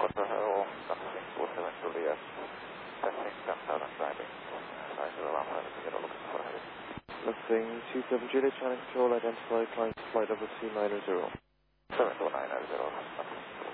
all, Taxi 47 Juliet, testing 10,000 driving, 901, looking for heading. Lifting 27 Juliet, Channel Control, identify climb flight over 290. 72990.